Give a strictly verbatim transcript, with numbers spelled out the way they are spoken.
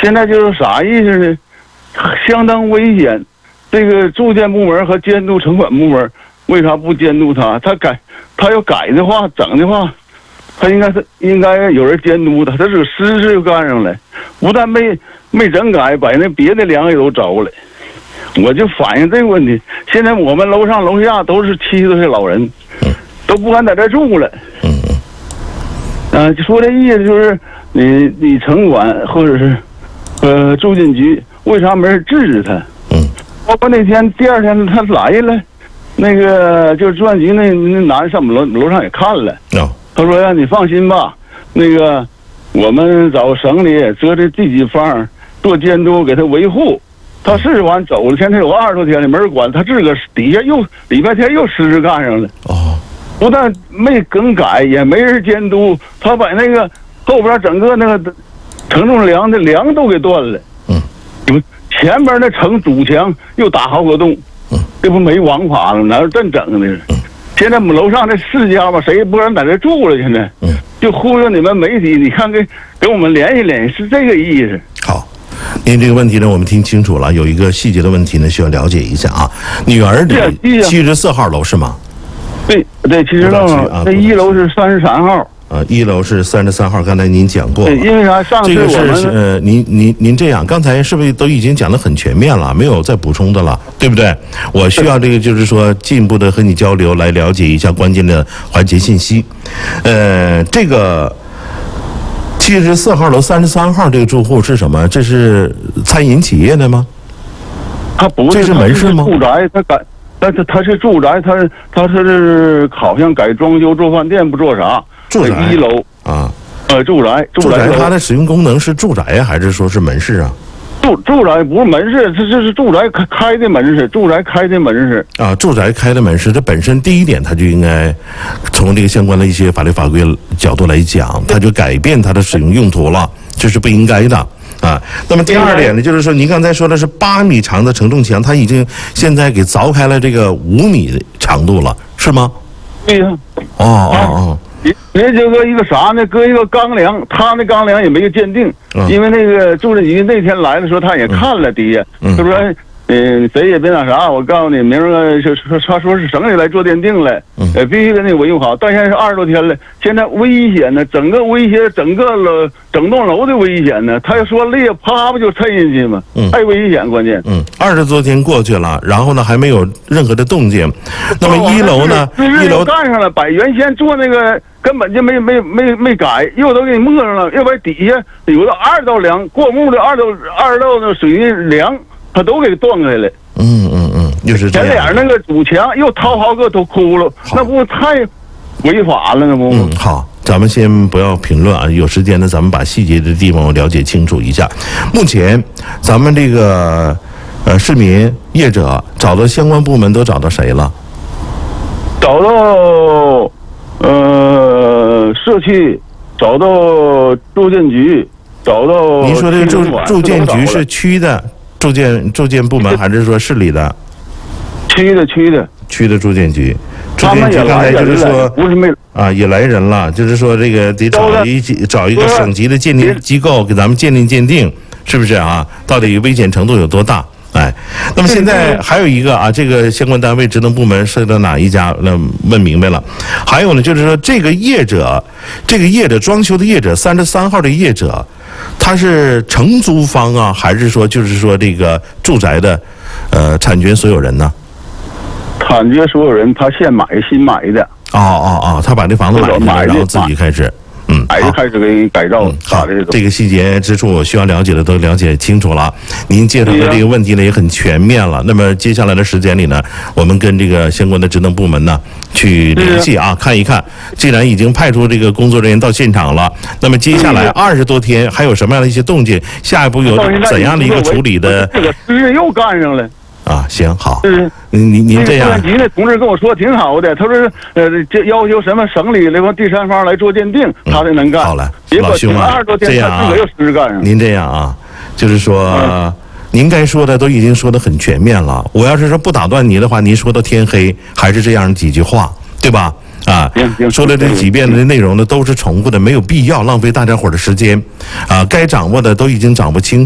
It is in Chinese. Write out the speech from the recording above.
现在就是啥意思呢？相当危险。这个住建部门和监督城管部门为啥不监督他？他改，他要改的话，整的话，他应该是应该有人监督他。他这个私事干上来，不但没没整改，把那别的粮也都着了。我就反映这个问题。现在我们楼上楼下都是七十岁老人，都不敢在这住了。嗯嗯。啊，就说这意思就是，你你城管或者是呃住建局为啥没人制止他？嗯。包括那天第二天他来了，那个就是住建局那那男的上我们楼楼上也看了。哦。他说呀，你放心吧，那个我们找省里择这第几方做监督，给他维护。他是完走了，现在有二十多天了，没人管他，自个底下又礼拜天又失职干上了。哦，不但没更改，也没人监督，他把那个后边整个那个承重梁的梁都给断了。嗯，前边那城堵墙又打好个洞，嗯，这不没王法了，哪有这整的？嗯，现在我们楼上这四家吧，谁也不敢在这住了，现在，嗯，就忽悠你们媒体，你看跟跟我们联系联系，是这个意思。 好。您这个问题呢，我们听清楚了，有一个细节的问题呢，需要了解一下啊。女儿的七十四号楼是吗？ 对对，七十六号，那一楼是三十三号。 呃，一楼是三十三号，刚才您讲过了。 因为啥？上次这个是呃，您您您这样，刚才是不是都已经讲得很全面了，没有再补充的了，对不对？我需要这个就是说进一步的和你交流，来了解一下关键的环节信息。呃，这个。七十四号楼三十三号这个住户是什么？这是餐饮企业的吗？ 他不是， 这是门市吗？ 住宅，他改，但是他是住宅，他他是好像改装修做饭店，不做啥。 住宅一楼啊， 呃，住宅， 住宅它的使用功能是住宅呀，还是说是门市啊？ 住住宅不是门市，这这是住宅开开的门市，住宅开的门市啊，住宅开的门市，这本身第一点，它就应该从这个相关的一些法律法规角度来讲，它就改变它的使用用途了，这是不应该的啊。那么第二点呢，就是说您刚才说的是八米长的承重墙，它已经现在给凿开了这个五米的长度了，是吗？ 对呀。 哦哦哦。 别就搁一个啥呢？搁一个钢梁，他那钢梁也没有鉴定，嗯、因为那个住建局那天来的时候，他也看了底下，嗯、他说：“嗯，谁也别那啥，我告诉你，明儿说说他说是省里来做鉴定来，嗯、呃，必须给你维护好。但现在是二十多天了，现在危险呢，整个威胁整个楼整栋楼的危险呢。他要说裂，啪不就沉进去吗？嗯，太危险，关键。 嗯，二十多天过去了，然后呢还没有任何的动静。那么一楼呢？一楼干上了，把原先做那个。”根本就没没没没改，又都给你没上了，要不然底下有的二道梁过目的二道二道那水泥梁，它都给断开了。 嗯嗯嗯，就是这样。 前脸那个堵墙又掏好个都窟窿，那不太违法了，那不？ 嗯，好，咱们先不要评论啊，有时间呢，咱们把细节的地方了解清楚一下。目前咱们这个呃市民业者找到相关部门都找到谁了？ 找到。呃，社区找到住建局，找到您说这个住住建局是区的住建住建部门，还是说市里的？ 区的区的区的住建局，住建局刚才就是说不是没啊，也来人了，就是说这个得找一找一个省级的鉴定机构给咱们鉴定鉴定，是不是啊？到底危险程度有多大？哎，那么现在还有一个啊，这个相关单位职能部门涉及到哪一家？那问明白了。还有呢，就是说这个业者，这个业者装修的业者，三十三号的业者，他是承租方啊，还是说就是说这个住宅的呃产权所有人呢？ 产权所有人，他现买新买的。 哦哦哦，他把这房子买下来，然后自己开始。嗯， 哎，就开始给改造。 好，这个细节之处我需要了解的都了解清楚了。您介绍的这个问题呢也很全面了。那么接下来的时间里呢，我们跟这个相关的职能部门呢去联系啊，看一看。既然已经派出这个工作人员到现场了，那么接下来二十多天还有什么样的一些动静？下一步有怎样的一个处理的？ 这个事又干上了。 啊，行好，您您您这样， 住建局那同志跟我说挺好的，他说呃，这要求什么省里那个第三方来做鉴定，他才能干。 好了，老兄啊，这样啊，您这样啊，就是说，您该说的都已经说得很全面了。我要是说不打断你的话，您说到天黑，还是这样几句话，对吧？啊，说的这几遍的内容呢都是重复的，没有必要浪费大家伙的时间。啊，该掌握的都已经掌握清楚。